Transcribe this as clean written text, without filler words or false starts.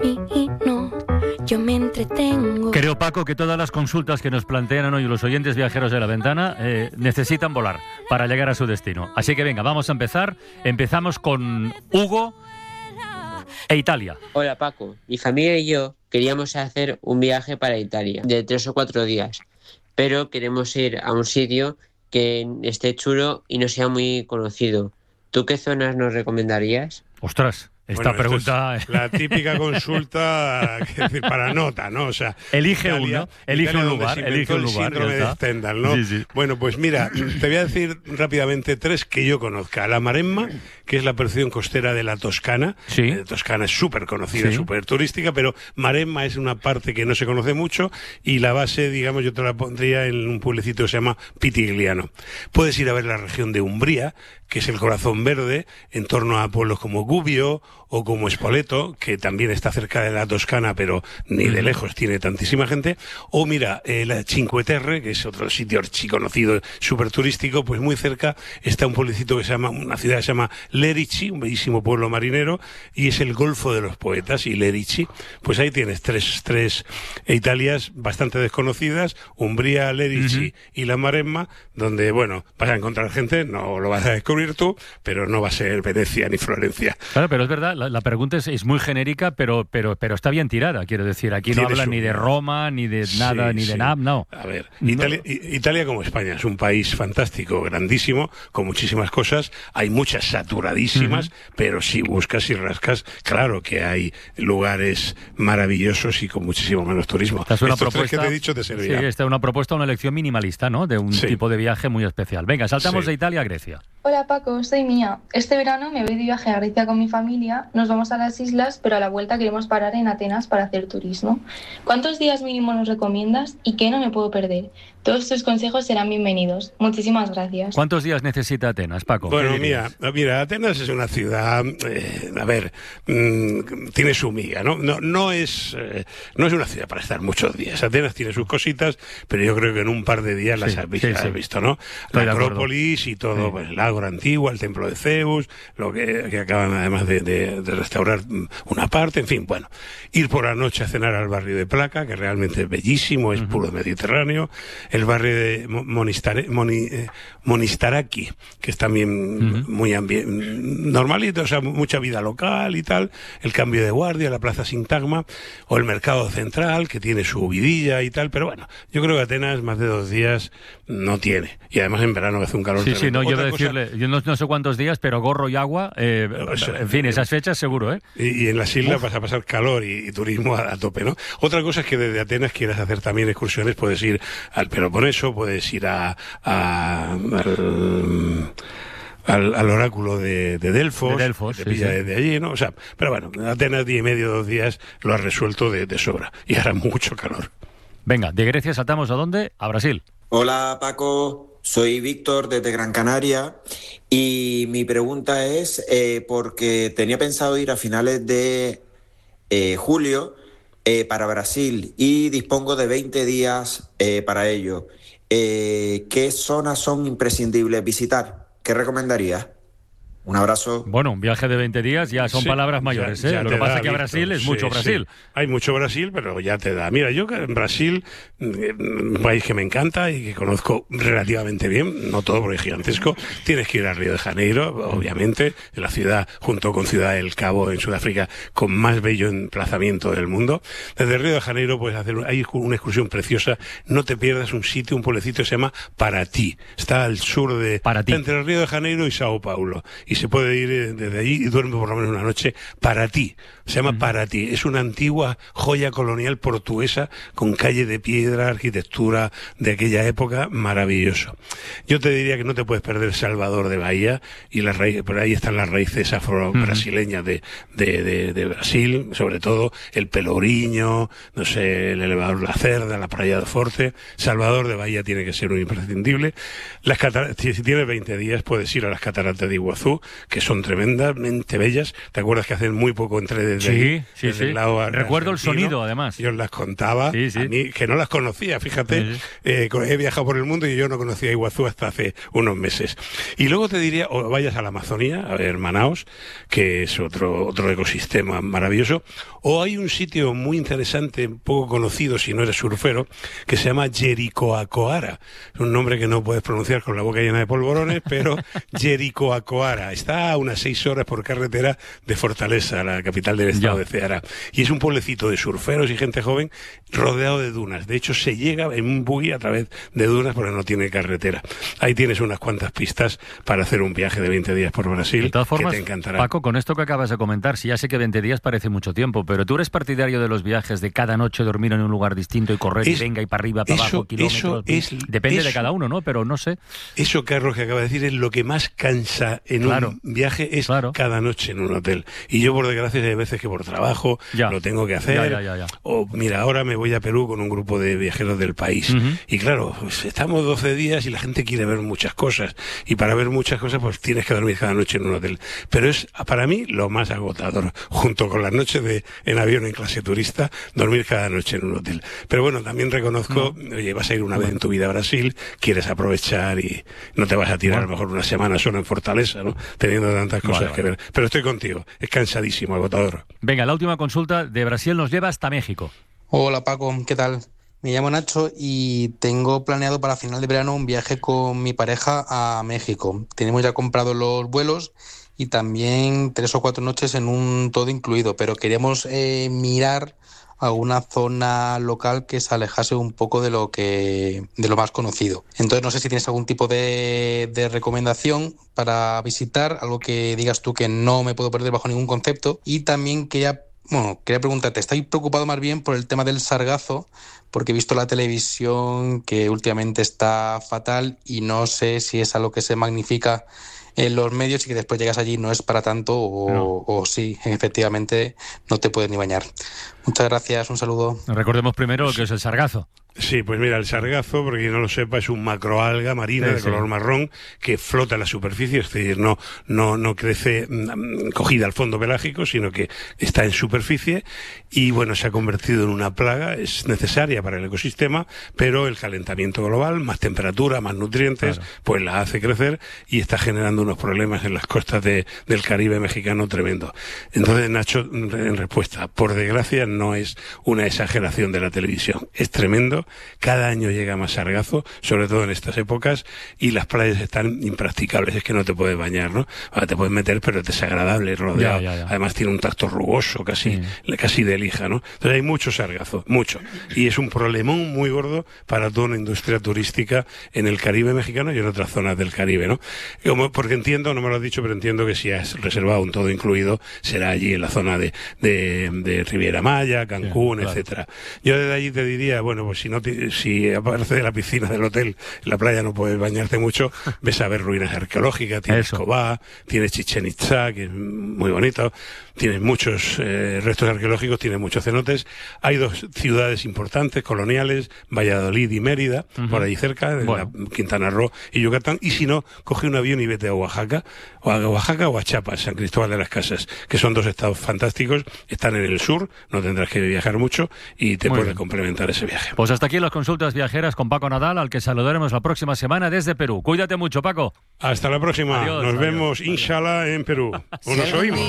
No, yo me entretengo. Creo, Paco, que todas las consultas que nos plantean hoy los oyentes viajeros de La Ventana necesitan volar para llegar a su destino. Así que venga, vamos a empezar. Empezamos con Hugo e Italia. Hola Paco, mi familia y yo queríamos hacer un viaje para Italia de 3 o 4 días, pero queremos ir a un sitio que esté chulo y no sea muy conocido. ¿Tú qué zonas nos recomendarías? Ostras. Esta pregunta es la típica consulta para nota, ¿no? O sea, elige Italia, uno, elige un lugar, elige un lugar. El síndrome de Stendhal, ¿no? Sí, sí. Bueno, pues mira, te voy a decir rápidamente 3 que yo conozca. La Maremma, que es la porción costera de la Toscana. Sí. Toscana es súper conocida, sí, súper turística, pero Maremma es una parte que no se conoce mucho y la base, digamos, yo te la pondría en un pueblecito que se llama Pitigliano. Puedes ir a ver la región de Umbría, que es el corazón verde, en torno a pueblos como Gubbio o como Spoleto, que también está cerca de la Toscana, pero ni de lejos tiene tantísima gente. O mira, la Cinque Terre, que es otro sitio archiconocido, súper turístico, pues muy cerca está un pueblecito que se llama, una ciudad que se llama Lerici, un bellísimo pueblo marinero, y es el Golfo de los Poetas, y Lerici, pues ahí tienes tres Italias bastante desconocidas, Umbría, Lerici y la Maremma, donde, bueno, vas a encontrar gente, no lo vas a descubrir tú, pero no va a ser Venecia ni Florencia. Claro, pero es verdad, la pregunta es muy genérica, pero está bien tirada, quiero decir. Aquí no hablan ni de Roma, ni de nada, ni de nada, no. A ver, Italia como España es un país fantástico, grandísimo, con muchísimas cosas. Hay muchas saturadísimas, pero si buscas y rascas, claro que hay lugares maravillosos y con muchísimo menos turismo. Esta es una Estos propuesta, 3 que te he dicho te servirá. Sí, esta es una propuesta, una elección minimalista, ¿no? De un tipo de viaje muy especial. Venga, saltamos de Italia a Grecia. Hola Paco, soy Mía. Este verano me voy de viaje a Grecia con mi familia, nos vamos a las islas, pero a la vuelta queremos parar en Atenas para hacer turismo. ¿Cuántos días mínimo nos recomiendas y qué no me puedo perder? Todos tus consejos serán bienvenidos. Muchísimas gracias. ¿Cuántos días necesita Atenas, Paco? Bueno, mira, Atenas es una ciudad, tiene su miga, ¿no? No es una ciudad para estar muchos días. Atenas tiene sus cositas, pero yo creo que en un par de días las has visto, ¿no? La Acrópolis y todo, pues, el Ágora Antigua, el Templo de Zeus, lo que acaban además de restaurar una parte, en fin, bueno. Ir por la noche a cenar al barrio de Placa, que realmente es bellísimo, es puro Mediterráneo. El barrio de Monistaraki, que es también muy normalito, o sea, mucha vida local y tal, el cambio de guardia, la plaza Sintagma, o el mercado central, que tiene su vidilla y tal, pero bueno, yo creo que Atenas más de 2 días no tiene, y además en verano que hace un calor tremendo. Sí, no, yo voy a decirle, yo no sé cuántos días, pero gorro y agua, en fin, esas fechas seguro, ¿eh? Y en las islas vas a pasar calor y turismo a tope, ¿no? Otra cosa es que desde Atenas quieras hacer también excursiones, puedes ir al Peloponeso, puedes ir al oráculo de Delfos, te pilla desde allí, ¿no? O sea, pero bueno, Atenas 10 y medio, 2 días lo has resuelto de sobra, y hará mucho calor. Venga, de Grecia saltamos ¿a dónde? A Brasil. Hola Paco, soy Víctor desde Gran Canaria y mi pregunta es porque tenía pensado ir a finales de julio para Brasil y dispongo de 20 días para ello. ¿Qué zonas son imprescindibles visitar? ¿Qué recomendarías? Un abrazo. Bueno, un viaje de 20 días ya son palabras mayores, ¿eh? Lo que pasa es que a Brasil es mucho Brasil. Sí. Hay mucho Brasil, pero ya te da. Mira, yo en Brasil, un país que me encanta y que conozco relativamente bien, no todo porque es gigantesco, tienes que ir a Río de Janeiro, obviamente, la ciudad, junto con Ciudad del Cabo en Sudáfrica, con más bello emplazamiento del mundo. Desde Río de Janeiro puedes hacer, hay una excursión preciosa, no te pierdas un sitio, un pueblecito que se llama Paraty. Está al sur entre Río de Janeiro y Sao Paulo. Y se puede ir desde allí y duerme por lo menos una noche. Paraty, se llama Paraty. Es una antigua joya colonial portuguesa con calle de piedra, arquitectura de aquella época, maravilloso. Yo te diría que no te puedes perder Salvador de Bahía, y por ahí están las raíces afro-brasileñas de Brasil, sobre todo el Pelourinho, no sé, el elevador La Cerda, la Praia do Forte. Salvador de Bahía tiene que ser un imprescindible. Si tienes 20 días puedes ir a las cataratas de Iguazú, Iguazú, que son tremendamente bellas. ¿Te acuerdas que hace muy poco entré desde el lado recuerdo argentino? El sonido, además. Yo las contaba, a mí, que no las conocía, fíjate. He viajado por el mundo y yo no conocía Iguazú hasta hace unos meses. Y luego te diría, o vayas a la Amazonía, a ver Manaos, que es otro ecosistema maravilloso, o hay un sitio muy interesante, poco conocido si no eres surfero, que se llama Jericoacoara. Es un nombre que no puedes pronunciar con la boca llena de polvorones, pero Jericoacoara. Está a unas 6 horas por carretera de Fortaleza, la capital del estado de Ceará. Y es un pueblecito de surferos y gente joven rodeado de dunas. De hecho, se llega en un buggy a través de dunas porque no tiene carretera. Ahí tienes unas cuantas pistas para hacer un viaje de 20 días por Brasil. De todas formas, que te encantará. Paco, con esto que acabas de comentar, si ya sé que 20 días parece mucho tiempo, pero tú eres partidario de los viajes de cada noche dormir en un lugar distinto y correr y venga y para arriba, para abajo, kilómetros. Depende de cada uno, ¿no? Pero no sé. Eso, Carlos, que acaba de decir, es lo que más cansa en un viaje, es cada noche en un hotel. Y yo, por desgracia, hay veces que por trabajo lo tengo que hacer. O mira, ahora me voy a Perú con un grupo de viajeros del país. Y claro, pues, estamos 12 días y la gente quiere ver muchas cosas. Y para ver muchas cosas, pues tienes que dormir cada noche en un hotel. Pero es, para mí, lo más agotador, junto con las noches en avión en clase turista, dormir cada noche en un hotel. Pero bueno, también reconozco, oye, vas a ir una vez en tu vida a Brasil, quieres aprovechar y no te vas a tirar a lo mejor una semana solo en Fortaleza, ¿no? Teniendo tantas cosas que ver. Pero estoy contigo, es cansadísimo, agotador. Venga, la última consulta de Brasil nos lleva hasta México. Hola Paco, ¿qué tal? Me llamo Nacho y tengo planeado para final de verano un viaje con mi pareja a México. Tenemos ya comprado los vuelos y también 3 o 4 noches en un todo incluido, pero queríamos mirar alguna zona local que se alejase un poco de lo más conocido. Entonces no sé si tienes algún tipo de recomendación para visitar, algo que digas tú que no me puedo perder bajo ningún concepto. Y también quería preguntarte, estoy preocupado más bien por el tema del sargazo, porque he visto la televisión que últimamente está fatal y no sé si es algo que se magnifica en los medios y que después llegas allí no es para tanto o sí, efectivamente no te puedes ni bañar. Muchas gracias, un saludo. Recordemos primero lo que es el sargazo. Sí, pues mira, el sargazo, porque quien no lo sepa, es un macroalga marina de color marrón que flota en la superficie, es decir, no crece cogida al fondo pelágico, sino que está en superficie y bueno, se ha convertido en una plaga, es necesaria para el ecosistema, pero el calentamiento global, más temperatura, más nutrientes, pues la hace crecer y está generando unos problemas en las costas del Caribe mexicano tremendo. Entonces, Nacho, en respuesta, por desgracia no es una exageración de la televisión, es tremendo. Cada año llega más sargazo, sobre todo en estas épocas, y las playas están impracticables, es que no te puedes bañar, ¿no? Ahora te puedes meter, pero es desagradable, rodeado. Además tiene un tacto rugoso, casi de lija, ¿no? Entonces hay mucho sargazo, mucho. Y es un problemón muy gordo para toda una industria turística en el Caribe mexicano y en otras zonas del Caribe, ¿no? Porque entiendo, no me lo has dicho, pero entiendo que si has reservado un todo incluido, será allí en la zona de Riviera Maya, Cancún, etcétera. Yo desde allí te diría, bueno, pues si aparte de la piscina del hotel, en la playa no puedes bañarte mucho, ves a ver ruinas arqueológicas, tienes Cobá, tienes Chichén Itzá, que es muy bonito, tienes muchos restos arqueológicos, tienes muchos cenotes. Hay 2 ciudades importantes, coloniales, Valladolid y Mérida, por ahí cerca, de la Quintana Roo y Yucatán, y si no, coge un avión y vete a Oaxaca o a Chiapas, San Cristóbal de las Casas, que son 2 estados fantásticos, están en el sur, no tendrás que viajar mucho y te puede complementar ese viaje. Pues hasta aquí las consultas viajeras con Paco Nadal, al que saludaremos la próxima semana desde Perú. Cuídate mucho, Paco. Hasta la próxima. Nos vemos, inshallah, en Perú. O nos oímos.